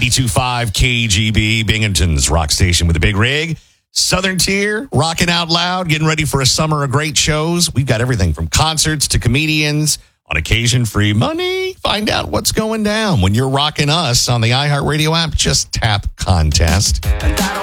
92.5 KGB, Binghamton's rock station with a big rig. Southern Tier, rocking out loud, getting ready for a summer of great shows. We've got everything from concerts to comedians, on occasion free money. Find out what's going down when you're rocking us on the iHeartRadio app. Just tap contest.